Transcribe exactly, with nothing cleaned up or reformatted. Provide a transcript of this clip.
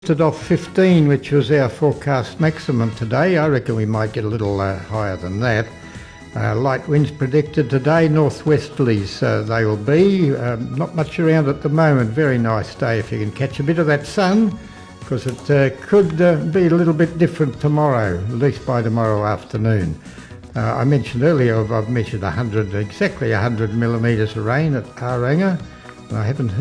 Started off fifteen, which was our forecast maximum today. I reckon we might get a little uh, higher than that. Uh, light winds predicted today, northwesterlies uh, they will be. Um, not much around at the moment. Very nice day if you can catch a bit of that sun, because it uh, could uh, be a little bit different tomorrow, at least by tomorrow afternoon. Uh, I mentioned earlier I've, I've measured one hundred, exactly one hundred millimetres of rain at Aranga. I haven't